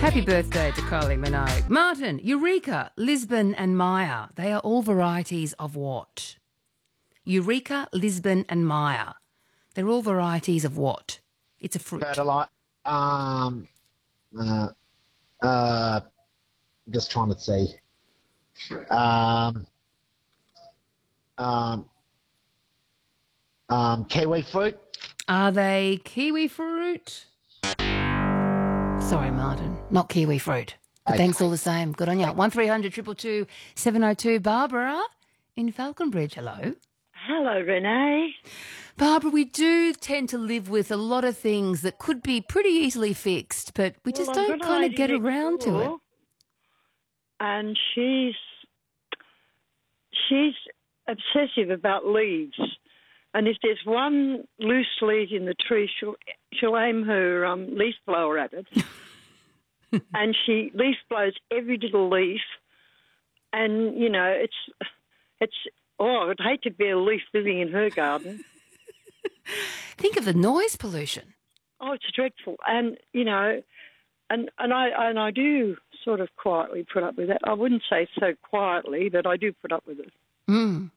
Happy birthday to Kylie Minogue. Martin, Eureka, Lisbon and Maya. They are all varieties of what? Eureka, Lisbon and Maya. They're all varieties of what? It's a fruit. Fertilizer. Just trying to see. Kiwi fruit. Are they kiwi fruit? Sorry, Martin, not kiwi fruit. But Okay. thanks all the same. Good on you. 1300 222 702. Barbara in Falconbridge. Hello. Hello, Renee. Barbara, we do tend to live with a lot of things that could be pretty easily fixed, but we just Well, I've don't got kind an of get idea around to it. before, And she's obsessive about leaves. And if there's one loose leaf in the tree, she'll aim her leaf blower at it. And she leaf blows every little leaf. And, you know, I would hate to be a leaf living in her garden. Think of the noise pollution. Oh, it's dreadful. And, you know, and I do sort of quietly put up with that. I wouldn't say so quietly, but I do put up with it. Mm.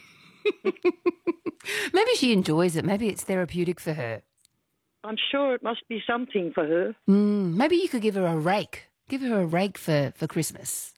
Maybe she enjoys it. Maybe it's therapeutic for her. I'm sure it must be something for her. Maybe you could give her a rake. Give her a rake for Christmas.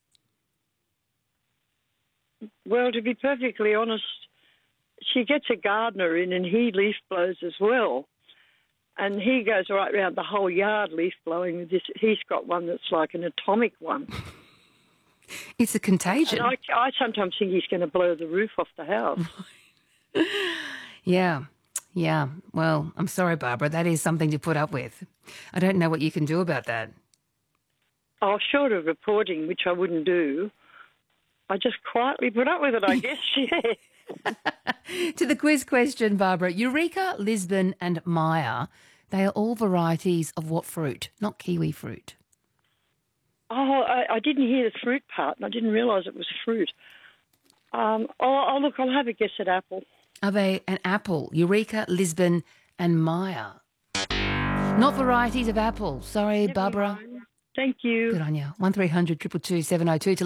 Well, to be perfectly honest, she gets a gardener in and he leaf blows as well. And he goes right round the whole yard leaf blowing with this. He's got one that's like an atomic one. It's a contagion. And I sometimes think he's going to blow the roof off the house. Yeah. Well, I'm sorry, Barbara. That is something to put up with. I don't know what you can do about that. Oh, short of reporting, which I wouldn't do, I just quietly put up with it, I guess, yeah. To the quiz question, Barbara. Eureka, Lisbon and Maya, they are all varieties of what fruit? Not kiwi fruit. Oh, I didn't hear the fruit part, and I didn't realise it was fruit. Look, I'll have a guess at apple. Are they an apple? Eureka, Lisbon and Maya. Not varieties of apple. Sorry, Never Barbara. mind. Thank you. Good on you. 1300 222 702 to